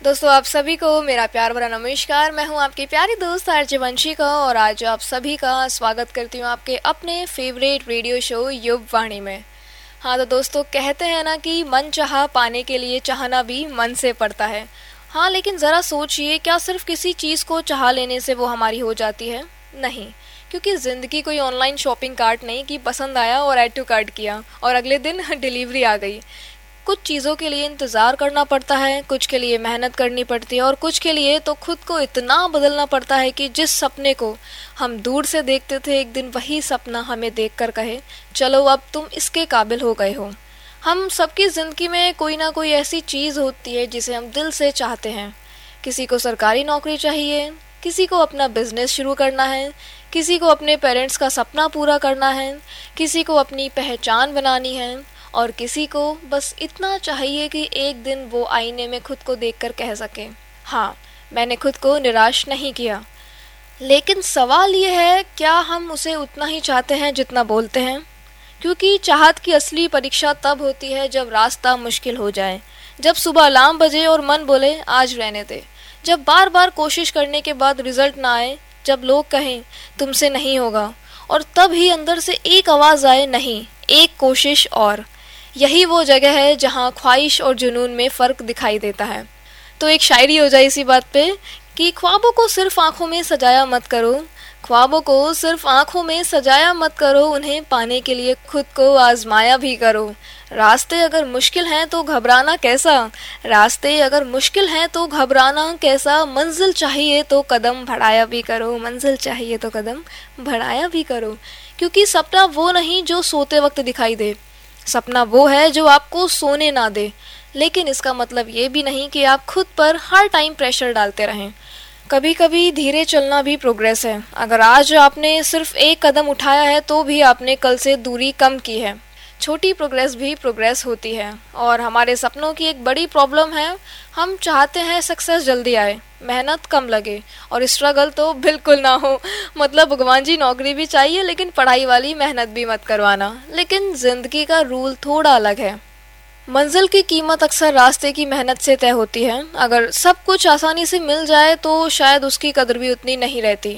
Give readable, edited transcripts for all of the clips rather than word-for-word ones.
दोस्तों, आप सभी को मेरा प्यार भरा नमस्कार। मैं हूं आपकी प्यारी दोस्त आरजे वंशी का और आज आप सभी का स्वागत करती हूं आपके अपने फेवरेट रेडियो शो युव वाणी में। हाँ तो दोस्तों, कहते हैं ना कि मन चाहा पाने के लिए चाहना भी मन से पड़ता है। हाँ, लेकिन ज़रा सोचिए, क्या सिर्फ किसी चीज़ को चाह लेने से वो हमारी हो जाती है? नहीं, क्योंकि ज़िंदगी कोई ऑनलाइन शॉपिंग कार्ट नहीं कि पसंद आया और ऐड टू कार्ट किया और अगले दिन डिलीवरी आ गई। कुछ चीज़ों के लिए इंतज़ार करना पड़ता है, कुछ के लिए मेहनत करनी पड़ती है और कुछ के लिए तो खुद को इतना बदलना पड़ता है कि जिस सपने को हम दूर से देखते थे, एक दिन वही सपना हमें देखकर कहे, चलो अब तुम इसके काबिल हो गए हो। हम सबकी ज़िंदगी में कोई ना कोई ऐसी चीज़ होती है जिसे हम दिल से चाहते हैं। किसी को सरकारी नौकरी चाहिए, किसी को अपना बिजनेस शुरू करना है, किसी को अपने पेरेंट्स का सपना पूरा करना है, किसी को अपनी पहचान बनानी है और किसी को बस इतना चाहिए कि एक दिन वो आईने में खुद को देखकर कह सके, हाँ, मैंने खुद को निराश नहीं किया। लेकिन सवाल ये है, क्या हम उसे उतना ही चाहते हैं जितना बोलते हैं? क्योंकि चाहत की असली परीक्षा तब होती है जब रास्ता मुश्किल हो जाए, जब सुबह अलार्म बजे और मन बोले आज रहने दे, जब बार बार कोशिश करने के बाद रिजल्ट ना आए, जब लोग कहें तुमसे नहीं होगा और तब ही अंदर से एक आवाज़ आए, नहीं, एक कोशिश और। यही वो जगह है जहाँ ख्वाहिश और जुनून में फ़र्क दिखाई देता है। तो एक शायरी हो जाए इसी बात पे कि ख्वाबों को सिर्फ आंखों में सजाया मत करो, ख्वाबों को सिर्फ आंखों में सजाया मत करो, उन्हें पाने के लिए खुद को आजमाया भी करो। रास्ते अगर मुश्किल हैं तो घबराना कैसा, रास्ते अगर मुश्किल हैं तो घबराना कैसा, मंजिल चाहिए तो कदम बढ़ाया भी करो, मंजिल चाहिए तो कदम बढ़ाया भी करो। क्योंकि सपना वो नहीं जो सोते वक्त दिखाई दे, सपना वो है जो आपको सोने ना दे। लेकिन इसका मतलब ये भी नहीं कि आप खुद पर हर टाइम प्रेशर डालते रहें। कभी कभी धीरे चलना भी प्रोग्रेस है। अगर आज आपने सिर्फ एक कदम उठाया है तो भी आपने कल से दूरी कम की है। छोटी प्रोग्रेस भी प्रोग्रेस होती है। और हमारे सपनों की एक बड़ी प्रॉब्लम है, हम चाहते हैं सक्सेस जल्दी आए, मेहनत कम लगे और स्ट्रगल तो बिल्कुल ना हो। मतलब भगवान जी नौकरी भी चाहिए लेकिन पढ़ाई वाली मेहनत भी मत करवाना। लेकिन जिंदगी का रूल थोड़ा अलग है। मंजिल की कीमत अक्सर रास्ते की मेहनत से तय होती है। अगर सब कुछ आसानी से मिल जाए तो शायद उसकी कदर भी उतनी नहीं रहती।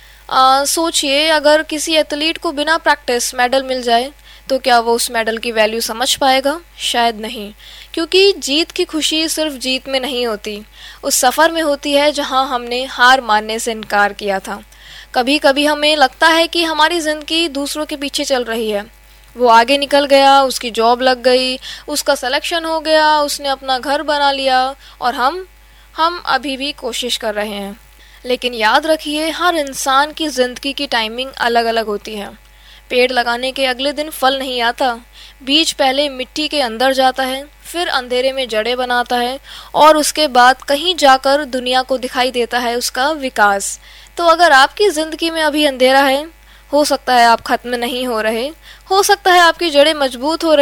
सोचिए, अगर किसी एथलीट को बिना प्रैक्टिस मेडल मिल जाए तो क्या वो उस मेडल की वैल्यू समझ पाएगा? शायद नहीं। क्योंकि जीत की खुशी सिर्फ जीत में नहीं होती, उस सफ़र में होती है जहां हमने हार मानने से इनकार किया था। कभी कभी हमें लगता है कि हमारी ज़िंदगी दूसरों के पीछे चल रही है। वो आगे निकल गया, उसकी जॉब लग गई, उसका सिलेक्शन हो गया, उसने अपना घर बना लिया और हम अभी भी कोशिश कर रहे हैं। लेकिन याद रखिए, हर इंसान की ज़िंदगी की टाइमिंग अलग अलग होती है। पेड़ लगाने के अगले दिन फल नहीं आता, बीज पहले मिट्टी के अंदर जाता है, फिर अंधेरे में जड़ें बनाता है और उसके बाद कहीं जाकर दुनिया को दिखाई देता है उसका विकास। तो अगर आपकी ज़िंदगी में अभी अंधेरा है, हो सकता है आप खत्म नहीं हो रहे, हो सकता है आपकी जड़ें मजबूत हो रही